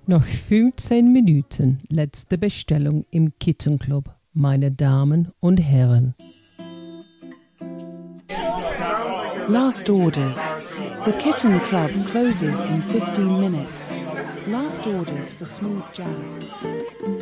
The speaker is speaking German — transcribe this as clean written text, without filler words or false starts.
Noch 15 Minuten, letzte Bestellung im Kitten Club, meine Damen und Herren. Last orders. The Kitten Club closes in 15 minutes. Last orders for smooth jazz.